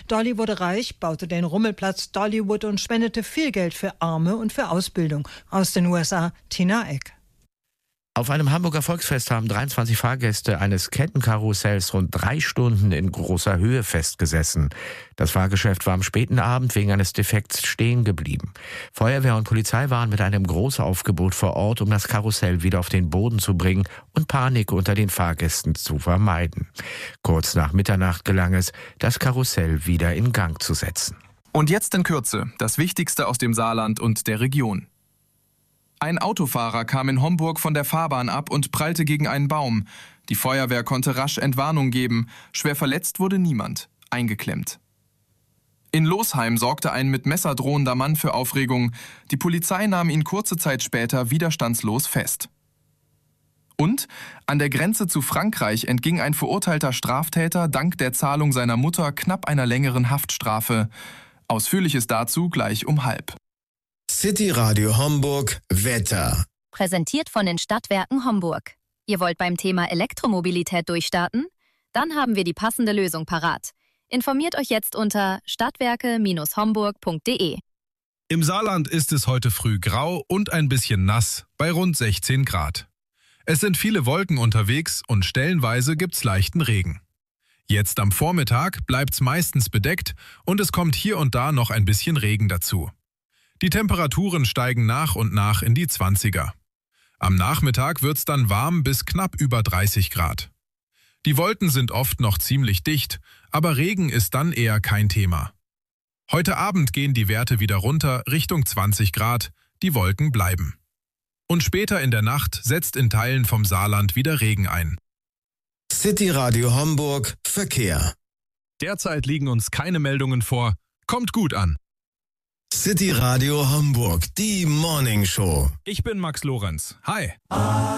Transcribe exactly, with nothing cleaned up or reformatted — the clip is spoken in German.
Dolly wurde reich, baute den Rummelplatz Dollywood und spendete viel Geld für Arme und für Ausbildung. Aus den U S A, Tina Eck. Auf einem Hamburger Volksfest haben dreiundzwanzig Fahrgäste eines Kettenkarussells rund drei Stunden in großer Höhe festgesessen. Das Fahrgeschäft war am späten Abend wegen eines Defekts stehen geblieben. Feuerwehr und Polizei waren mit einem Großaufgebot vor Ort, um das Karussell wieder auf den Boden zu bringen und Panik unter den Fahrgästen zu vermeiden. Kurz nach Mitternacht gelang es, das Karussell wieder in Gang zu setzen. Und jetzt in Kürze das Wichtigste aus dem Saarland und der Region. Ein Autofahrer kam in Homburg von der Fahrbahn ab und prallte gegen einen Baum. Die Feuerwehr konnte rasch Entwarnung geben. Schwer verletzt wurde niemand. Eingeklemmt. In Losheim sorgte ein mit Messer drohender Mann für Aufregung. Die Polizei nahm ihn kurze Zeit später widerstandslos fest. Und an der Grenze zu Frankreich entging ein verurteilter Straftäter dank der Zahlung seiner Mutter knapp einer längeren Haftstrafe. Ausführliches dazu gleich um halb. City Radio Homburg Wetter. Präsentiert von den Stadtwerken Homburg. Ihr wollt beim Thema Elektromobilität durchstarten? Dann haben wir die passende Lösung parat. Informiert euch jetzt unter stadtwerke Bindestrich homburg punkt de. Im Saarland ist es heute früh grau und ein bisschen nass, bei rund sechzehn Grad. Es sind viele Wolken unterwegs und stellenweise gibt's leichten Regen. Jetzt am Vormittag bleibt's meistens bedeckt und es kommt hier und da noch ein bisschen Regen dazu. Die Temperaturen steigen nach und nach in die zwanziger. Am Nachmittag wird's dann warm bis knapp über dreißig Grad. Die Wolken sind oft noch ziemlich dicht, aber Regen ist dann eher kein Thema. Heute Abend gehen die Werte wieder runter Richtung zwanzig Grad, die Wolken bleiben. Und später in der Nacht setzt in Teilen vom Saarland wieder Regen ein. City Radio Homburg Verkehr. Derzeit liegen uns keine Meldungen vor. Kommt gut an. City Radio Homburg, die Morning Show. Ich bin Max Lorenz. Hi.